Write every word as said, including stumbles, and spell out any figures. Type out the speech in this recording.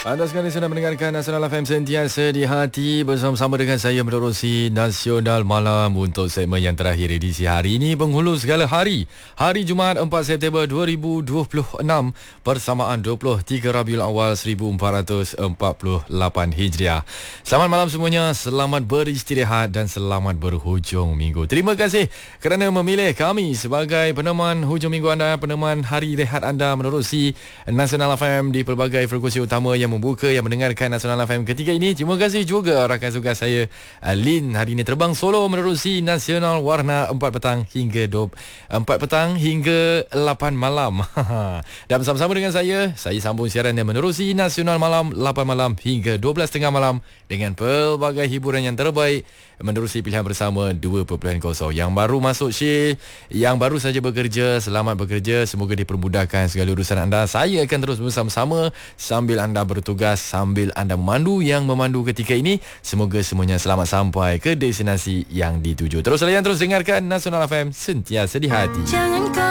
Anda sekarang sedang mendengarkan Nasional F M sentiasa di hati bersama-sama dengan saya menerusi Nasional Malam untuk segmen yang terakhir edisi hari ini penghulu segala hari. Hari Jumaat empat September dua ribu dua puluh enam persamaan dua puluh tiga Rabiul Awal seribu empat ratus empat puluh lapan Hijriah. Selamat malam semuanya, selamat beristirahat dan selamat berhujung minggu. Terima kasih kerana memilih kami sebagai peneman hujung minggu anda, peneman hari rehat anda menerusi Nasional F M di pelbagai frekuensi utama yang membuka, yang mendengarkan Nasional F M ketiga ini. Terima kasih juga rakan tugas saya Lin hari ini terbang solo menerusi Nasional Warna empat petang hingga empat petang hingga lapan malam. Dan bersama-sama dengan saya, saya sambung siaran yang menerusi Nasional Malam lapan malam hingga dua belas tiga puluh malam dengan pelbagai hiburan yang terbaik menerusi pilihan bersama dua perpuluhan kosong. Yang baru masuk share, yang baru saja bekerja, selamat bekerja, semoga dipermudahkan segala urusan anda. Saya akan terus bersama-sama sambil anda bertugas, sambil anda memandu yang memandu ketika ini. Semoga semuanya selamat sampai ke destinasi yang dituju. Terus layan, terus dengarkan Nasional F M sentiasa di hati. Jangan